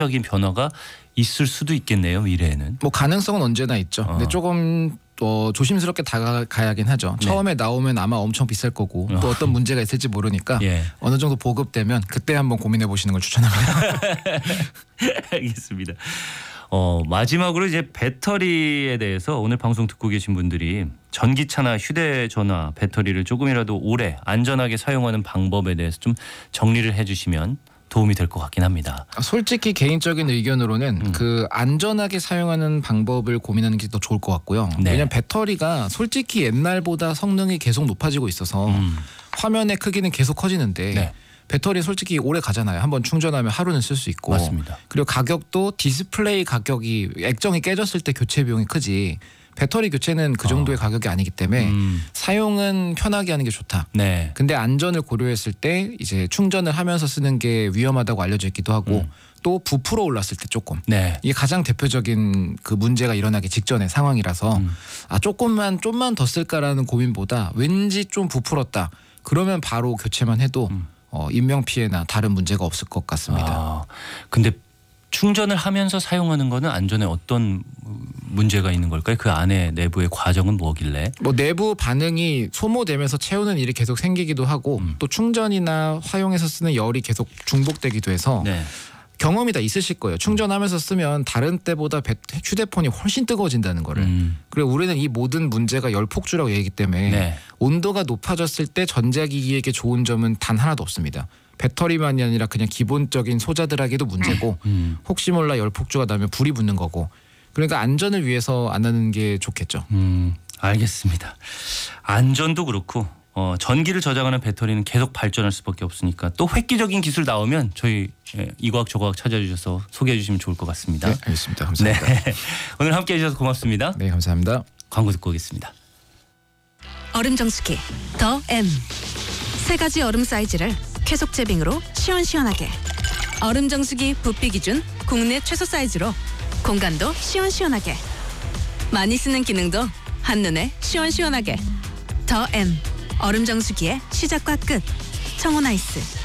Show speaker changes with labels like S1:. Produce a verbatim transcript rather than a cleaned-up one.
S1: 적인 변화가 있을 수도 있겠네요, 미래에는.
S2: 뭐 가능성은 언제나 있죠.
S1: 어.
S2: 근데 조금 어, 조심스럽게 다가가야긴 하죠.
S1: 네.
S2: 처음에 나오면 아마 엄청 비쌀 거고 또 어떤 문제가 있을지 모르니까
S1: 예.
S2: 어느 정도 보급되면 그때 한번 고민해 보시는 걸 추천합니다.
S1: 알겠습니다. 어, 마지막으로 이제 배터리에 대해서 오늘 방송 듣고 계신 분들이 전기차나 휴대전화 배터리를 조금이라도 오래 안전하게 사용하는 방법에 대해서 좀 정리를 해주시면 도움이 될 것 같긴 합니다.
S2: 솔직히 개인적인 의견으로는
S1: 음.
S2: 그 안전하게 사용하는 방법을 고민하는 게 더 좋을 것 같고요.
S1: 네.
S2: 왜냐하면 배터리가 솔직히 옛날보다 성능이 계속 높아지고 있어서
S1: 음.
S2: 화면의 크기는 계속 커지는데
S1: 네.
S2: 배터리 솔직히 오래 가잖아요. 한번 충전하면 하루는 쓸 수 있고.
S1: 맞습니다.
S2: 그리고 가격도 디스플레이 가격이 액정이 깨졌을 때 교체 비용이 크지 배터리 교체는 그 정도의
S1: 어.
S2: 가격이 아니기 때문에
S1: 음.
S2: 사용은 편하게 하는 게 좋다.
S1: 네.
S2: 근데 안전을 고려했을 때 이제 충전을 하면서 쓰는 게 위험하다고 알려져 있기도 하고
S1: 음.
S2: 또 부풀어 올랐을 때 조금
S1: 네.
S2: 이게 가장 대표적인 그 문제가 일어나기 직전의 상황이라서
S1: 음.
S2: 아 조금만 좀만 더 쓸까라는 고민보다 왠지 좀 부풀었다 그러면 바로 교체만 해도
S1: 음.
S2: 어, 인명 피해나 다른 문제가 없을 것 같습니다.
S1: 아, 근데 충전을 하면서 사용하는 거는 안전에 어떤 문제가 있는 걸까요? 그 안에 내부의 과정은 뭐길래?
S2: 뭐 내부 반응이 소모되면서 채우는 일이 계속 생기기도 하고
S1: 음.
S2: 또 충전이나 화용해서 쓰는 열이 계속 중복되기도 해서
S1: 네.
S2: 경험이 다 있으실 거예요. 충전하면서 쓰면 다른 때보다 배- 휴대폰이 훨씬 뜨거워진다는 거를.
S1: 음.
S2: 그리고 우리는 이 모든 문제가 열폭주라고 얘기하기 때문에
S1: 네.
S2: 온도가 높아졌을 때 전자기기에게 좋은 점은 단 하나도 없습니다. 배터리만이 아니라 그냥 기본적인 소자들에게도 문제고
S1: 음.
S2: 혹시 몰라 열폭주가 나면 불이 붙는 거고 그러니까 안전을 위해서 안 하는 게 좋겠죠.
S1: 음. 알겠습니다. 안전도 그렇고 어, 전기를 저장하는 배터리는 계속 발전할 수밖에 없으니까 또 획기적인 기술 나오면 저희 예, 이과학 저과학 찾아주셔서 소개해 주시면 좋을 것 같습니다.
S2: 네, 알겠습니다.
S1: 네.
S2: 감사합니다.
S1: 오늘 함께해 주셔서 고맙습니다.
S2: 네, 감사합니다.
S1: 광고 듣고 오겠습니다.
S3: 얼음 정수기 더 M 세 가지 얼음 사이즈를 쾌속 제빙으로 시원시원하게 얼음 정수기 부피 기준 국내 최소 사이즈로 공간도 시원시원하게 많이 쓰는 기능도 한눈에 시원시원하게 더 M 얼음 정수기의 시작과 끝 청혼 아이스